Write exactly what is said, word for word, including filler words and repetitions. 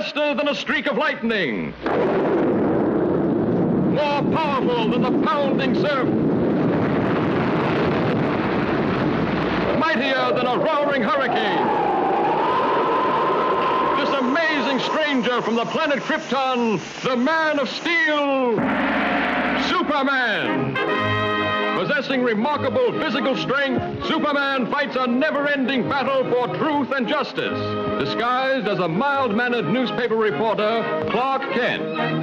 faster than a streak of lightning, more powerful than the pounding surf, mightier than a roaring hurricane. This amazing stranger from the planet Krypton, the Man of Steel, Superman. Possessing remarkable physical strength, Superman fights a never-ending battle for truth and justice, disguised as a mild-mannered newspaper reporter, Clark Kent.